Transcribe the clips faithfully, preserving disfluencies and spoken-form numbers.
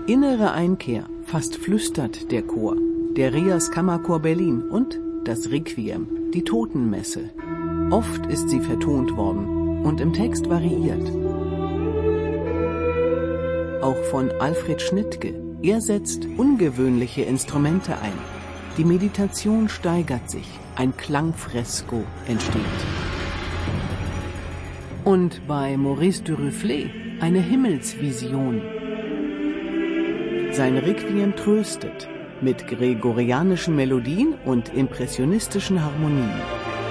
Innere Einkehr, fast flüstert der Chor, der Rias Kammerchor Berlin und das Requiem, die Totenmesse. Oft ist sie vertont worden und im Text variiert. Auch von Alfred Schnittke. Er setzt ungewöhnliche Instrumente ein. Die Meditation steigert sich, ein Klangfresko entsteht. Und bei Maurice de Rufflet eine Himmelsvision. Sein Requiem tröstet mit gregorianischen Melodien und impressionistischen Harmonien.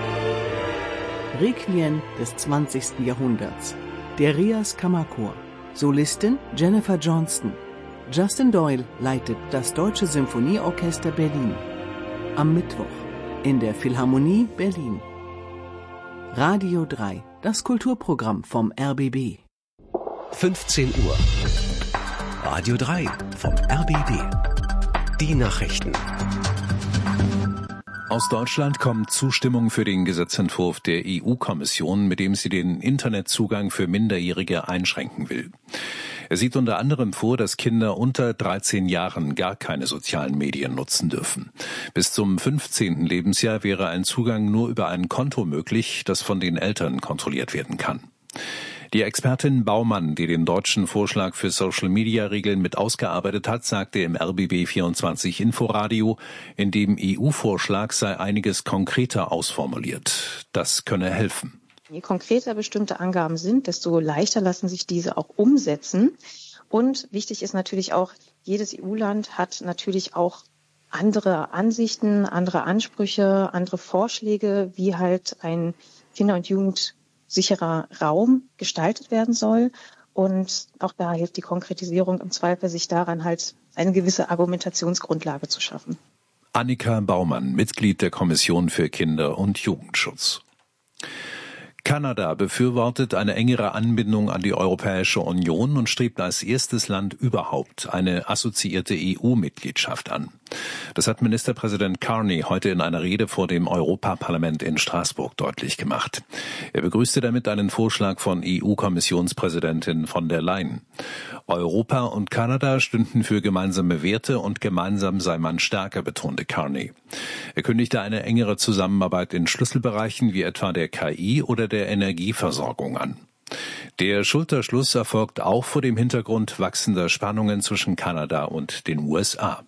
Requiem des zwanzigsten Jahrhunderts. Der Rias Kammerchor. Solistin Jennifer Johnston. Justin Doyle leitet das Deutsche Symphonieorchester Berlin. Am Mittwoch in der Philharmonie Berlin. Radio drei, das Kulturprogramm vom R B B. fünfzehn Uhr. Radio drei vom R B B. Die Nachrichten. Aus Deutschland kommt Zustimmung für den Gesetzentwurf der E U-Kommission, mit dem sie den Internetzugang für Minderjährige einschränken will. Er sieht unter anderem vor, dass Kinder unter dreizehn Jahren gar keine sozialen Medien nutzen dürfen. Bis zum fünfzehnten Lebensjahr wäre ein Zugang nur über ein Konto möglich, das von den Eltern kontrolliert werden kann. Die Expertin Baumann, die den deutschen Vorschlag für Social-Media-Regeln mit ausgearbeitet hat, sagte im R B B vierundzwanzig Inforadio, in dem E U-Vorschlag sei einiges konkreter ausformuliert. Das könne helfen. Je konkreter bestimmte Angaben sind, desto leichter lassen sich diese auch umsetzen. Und wichtig ist natürlich auch, jedes E U-Land hat natürlich auch andere Ansichten, andere Ansprüche, andere Vorschläge, wie halt ein Kinder- und Jugend sicherer Raum gestaltet werden soll. Und auch da hilft die Konkretisierung im Zweifel, sich daran halt eine gewisse Argumentationsgrundlage zu schaffen. Annika Baumann, Mitglied der Kommission für Kinder- und Jugendschutz. Kanada befürwortet eine engere Anbindung an die Europäische Union und strebt als erstes Land überhaupt eine assoziierte E U-Mitgliedschaft an. Das hat Ministerpräsident Carney heute in einer Rede vor dem Europaparlament in Straßburg deutlich gemacht. Er begrüßte damit einen Vorschlag von E U-Kommissionspräsidentin von der Leyen. Europa und Kanada stünden für gemeinsame Werte und gemeinsam sei man stärker, betonte Carney. Er kündigte eine engere Zusammenarbeit in Schlüsselbereichen wie etwa der K I oder der Energieversorgung an. Der Schulterschluss erfolgt auch vor dem Hintergrund wachsender Spannungen zwischen Kanada und den U S A.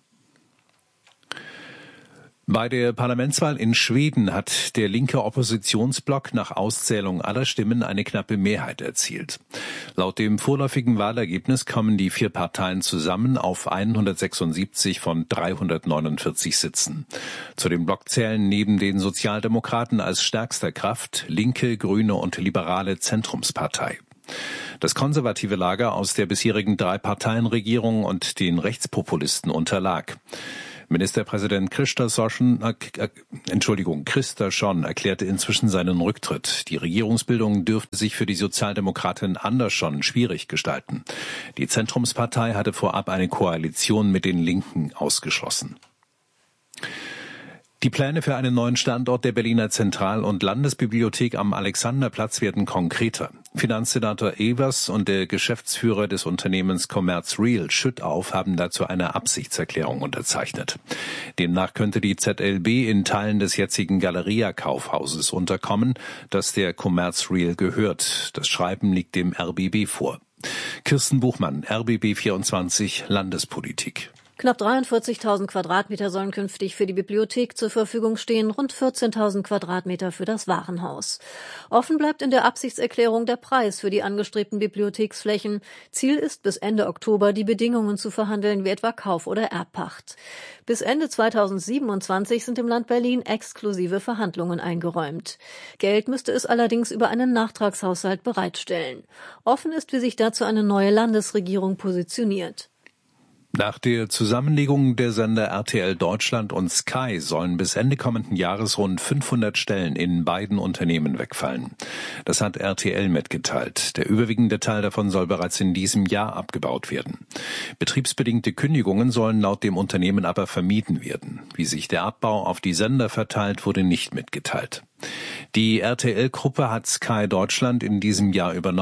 Bei der Parlamentswahl in Schweden hat der linke Oppositionsblock nach Auszählung aller Stimmen eine knappe Mehrheit erzielt. Laut dem vorläufigen Wahlergebnis kommen die vier Parteien zusammen auf hundertsechsundsiebzig von dreihundertneunundvierzig Sitzen. Zu dem Block zählen neben den Sozialdemokraten als stärkster Kraft Linke, Grüne und Liberale Zentrumspartei. Das konservative Lager aus der bisherigen Drei-Parteien-Regierung und den Rechtspopulisten unterlag. Ministerpräsident Kristersson, äh, Entschuldigung, Kristersson erklärte inzwischen seinen Rücktritt. Die Regierungsbildung dürfte sich für die Sozialdemokratin Andersson schwierig gestalten. Die Zentrumspartei hatte vorab eine Koalition mit den Linken ausgeschlossen. Die Pläne für einen neuen Standort der Berliner Zentral- und Landesbibliothek am Alexanderplatz werden konkreter. Finanzsenator Evers und der Geschäftsführer des Unternehmens Commerz Real Schüttauf haben dazu eine Absichtserklärung unterzeichnet. Demnach könnte die Z L B in Teilen des jetzigen Galeria-Kaufhauses unterkommen, das der Commerz Real gehört. Das Schreiben liegt dem R B B vor. Kirsten Buchmann, R B B vierundzwanzig, Landespolitik. Knapp dreiundvierzigtausend Quadratmeter sollen künftig für die Bibliothek zur Verfügung stehen, rund vierzehntausend Quadratmeter für das Warenhaus. Offen bleibt in der Absichtserklärung der Preis für die angestrebten Bibliotheksflächen. Ziel ist, bis Ende Oktober die Bedingungen zu verhandeln, wie etwa Kauf- oder Erbpacht. Bis Ende zweitausendsiebenundzwanzig sind im Land Berlin exklusive Verhandlungen eingeräumt. Geld müsste es allerdings über einen Nachtragshaushalt bereitstellen. Offen ist, wie sich dazu eine neue Landesregierung positioniert. Nach der Zusammenlegung der Sender R T L Deutschland und Sky sollen bis Ende kommenden Jahres rund fünfhundert Stellen in beiden Unternehmen wegfallen. Das hat R T L mitgeteilt. Der überwiegende Teil davon soll bereits in diesem Jahr abgebaut werden. Betriebsbedingte Kündigungen sollen laut dem Unternehmen aber vermieden werden. Wie sich der Abbau auf die Sender verteilt, wurde nicht mitgeteilt. Die R T L-Gruppe hat Sky Deutschland in diesem Jahr übernommen.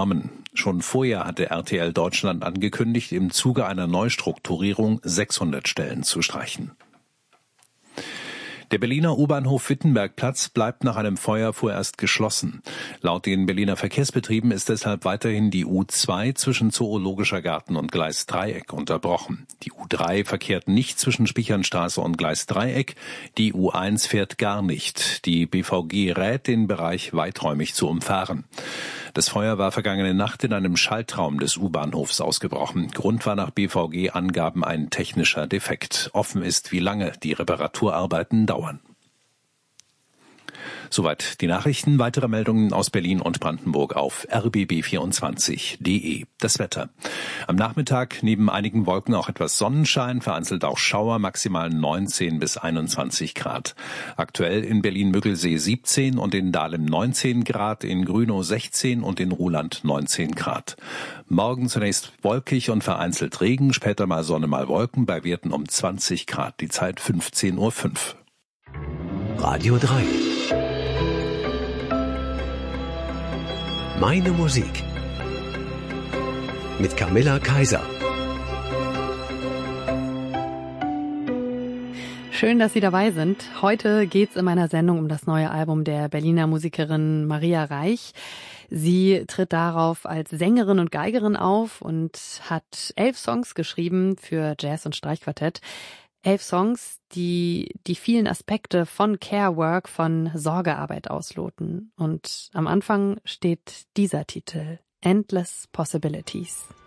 Schon vorher hatte R T L Deutschland angekündigt, im Zuge einer Neustrukturierung sechshundert Stellen zu streichen. Der Berliner U-Bahnhof Wittenbergplatz bleibt nach einem Feuer vorerst geschlossen. Laut den Berliner Verkehrsbetrieben ist deshalb weiterhin die U zwei zwischen Zoologischer Garten und Gleis Dreieck unterbrochen. Die U drei verkehrt nicht zwischen Spichernstraße und Gleis Dreieck. Die U eins fährt gar nicht. Die B V G rät, den Bereich weiträumig zu umfahren. Das Feuer war vergangene Nacht in einem Schaltraum des U-Bahnhofs ausgebrochen. Grund war nach B V G-Angaben ein technischer Defekt. Offen ist, wie lange die Reparaturarbeiten dauern. Soweit die Nachrichten. Weitere Meldungen aus Berlin und Brandenburg auf r b b vierundzwanzig punkt d e. Das Wetter. Am Nachmittag neben einigen Wolken auch etwas Sonnenschein, vereinzelt auch Schauer, maximal neunzehn bis einundzwanzig Grad. Aktuell in Berlin-Müggelsee siebzehn und in Dahlem neunzehn Grad, in Grünow sechzehn und in Ruhland neunzehn Grad. Morgen zunächst wolkig und vereinzelt Regen, später mal Sonne, mal Wolken, bei Werten um zwanzig Grad. Die Zeit fünfzehn Uhr fünf. Radio drei. Meine Musik. Mit Camilla Kaiser. Schön, dass Sie dabei sind. Heute geht's in meiner Sendung um das neue Album der Berliner Musikerin Maria Reich. Sie tritt darauf als Sängerin und Geigerin auf und hat elf Songs geschrieben für Jazz- und Streichquartett. Elf Songs, die die vielen Aspekte von Care-Work, von Sorgearbeit ausloten. Und am Anfang steht dieser Titel, Endless Possibilities.